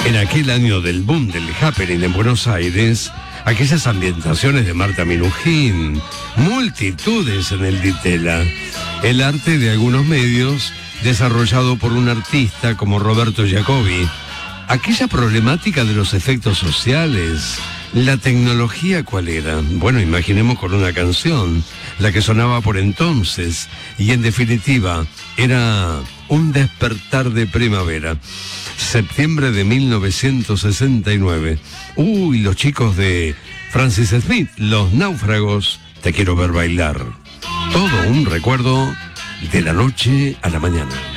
En aquel año del boom del happening en Buenos Aires, aquellas ambientaciones de Marta Minujín, multitudes en el Ditela, el arte de algunos medios desarrollado por un artista como Roberto Jacobi, aquella problemática de los efectos sociales, la tecnología, ¿cuál era? Bueno, imaginemos con una canción, la que sonaba por entonces, y en definitiva, era un despertar de primavera. Septiembre de 1969. Uy, los chicos de Francis Smith, Los Náufragos, Te quiero ver bailar. Todo un recuerdo de la noche a la mañana.